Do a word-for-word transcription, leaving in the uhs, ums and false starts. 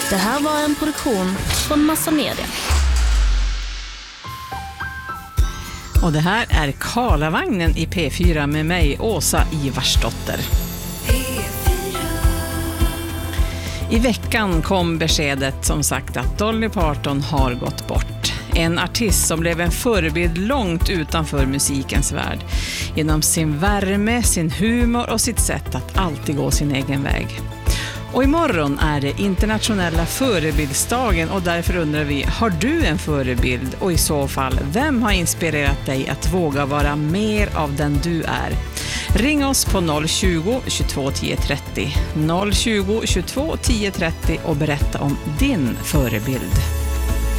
Det här var en produktion från Massa Media. Och det här är Karlavagnen i P fyra med mig, Åsa Ivarsdotter. I veckan kom beskedet som sagt att Dolly Parton har gått bort. En artist som blev en förebild långt utanför musikens värld. Genom sin värme, sin humor och sitt sätt att alltid gå sin egen väg. Och imorgon är det internationella förebildsdagen och därför undrar vi, har du en förebild? Och i så fall, vem har inspirerat dig att våga vara mer av den du är? Ring oss på noll tjugo, tjugotvå tio trettio, noll tjugo, tjugotvå tio trettio och berätta om din förebild.